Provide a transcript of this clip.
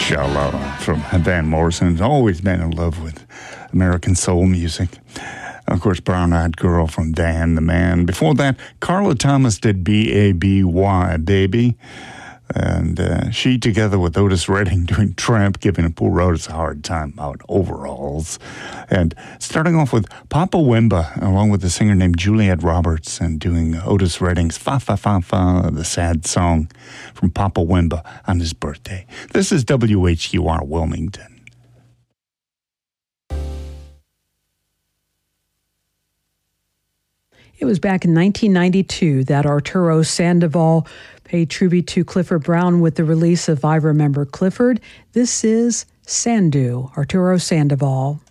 Inshallah from Van Morrison. Has always been in love with American soul music. Of course, Brown Eyed Girl from Dan the Man. Before that, Carla Thomas did B-A-B-Y, Baby. And she, together with Otis Redding, doing Tramp, giving poor Otis a hard time about overalls. And starting off with Papa Wemba, along with a singer named Juliet Roberts, and doing Otis Redding's Fa Fa Fa Fa, the sad song from Papa Wemba on his birthday. This is WHUR Wilmington. It was back in 1992 that Arturo Sandoval paid tribute to Clifford Brown with the release of I Remember Clifford. This is Sandu, Arturo Sandoval.